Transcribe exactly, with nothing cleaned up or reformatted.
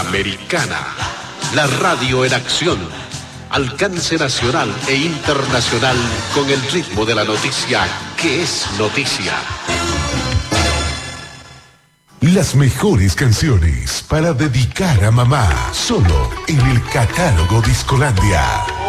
Americana, la radio en acción, alcance nacional e internacional con el ritmo de la noticia que es noticia. Las mejores canciones para dedicar a mamá, solo en el catálogo Discolandia.